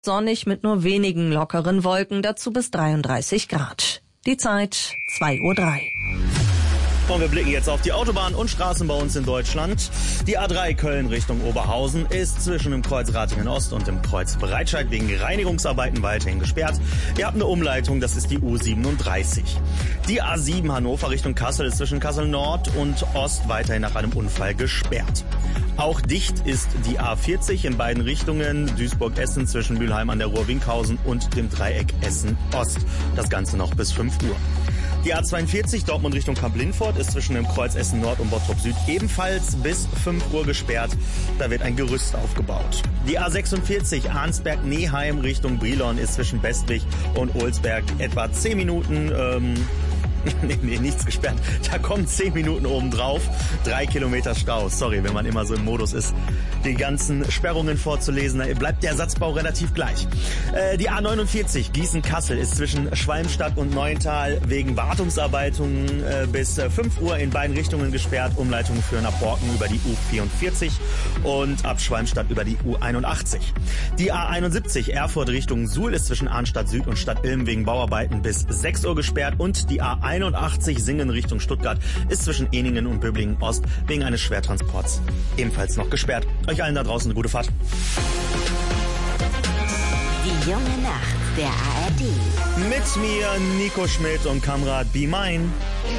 Sonnig mit nur wenigen lockeren Wolken, dazu bis 33 Grad. Die Zeit 2:03 Uhr. Und wir blicken jetzt auf die Autobahn und Straßen bei uns in Deutschland. Die A3 Köln Richtung Oberhausen ist zwischen dem Kreuz Ratingen Ost und dem Kreuz Breitscheid wegen Reinigungsarbeiten weiterhin gesperrt. Ihr habt eine Umleitung, das ist die U37. Die A7 Hannover Richtung Kassel ist zwischen Kassel Nord und Ost weiterhin nach einem Unfall gesperrt. Auch dicht ist die A40 in beiden Richtungen, Duisburg-Essen zwischen Mülheim an der Ruhr-Winkhausen und dem Dreieck Essen-Ost. Das Ganze noch bis 5 Uhr. Die A42 Dortmund Richtung Kamp-Lindfort ist zwischen dem Kreuz Essen Nord und Bottrop Süd ebenfalls bis 5 Uhr gesperrt. Da wird ein Gerüst aufgebaut. Die A46 Arnsberg-Neheim Richtung Brilon ist zwischen Bestwig und Olsberg etwa 10 Minuten Nee, nichts gesperrt. Da kommen 10 Minuten obendrauf. 3 Kilometer Stau. Sorry, wenn man immer so im Modus ist, die ganzen Sperrungen vorzulesen. Da bleibt der Satzbau relativ gleich. Die A49 Gießen-Kassel ist zwischen Schwalmstadt und Neuental wegen Wartungsarbeiten bis 5 Uhr in beiden Richtungen gesperrt. Umleitungen führen ab Borken über die U44 und ab Schwalmstadt über die U81. Die A71 Erfurt Richtung Suhl ist zwischen Arnstadt Süd und Stadt Ilm wegen Bauarbeiten bis 6 Uhr gesperrt. Und die A81 Singen Richtung Stuttgart ist zwischen Eningen und Böblingen Ost wegen eines Schwertransports ebenfalls noch gesperrt. Euch allen da draußen eine gute Fahrt. Die junge Nacht der ARD. Mit mir Nico Schmidt und Kamrat Be Mine.